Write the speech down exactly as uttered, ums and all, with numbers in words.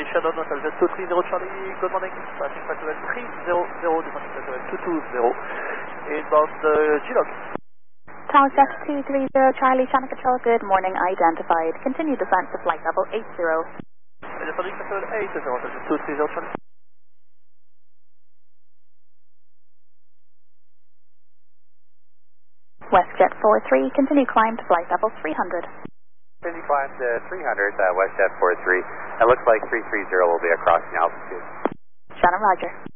Shannon, Hotel Jet two three zero Charlie, good morning, passing flight level three zero zero, departing flight level two two zero, inbound uh, G-Log. Tower Jet two three zero Charlie, Channel Control, good morning, identified. Continue descent to flight level eight zero. Departing flight level eight zero, Hotel Jet two three zero Charlie. WestJet four three, continue climb to flight level three hundred. Continue climb to three hundred, uh, WestJet four three. It looks like three three zero will be across the altitude. Shannon, roger.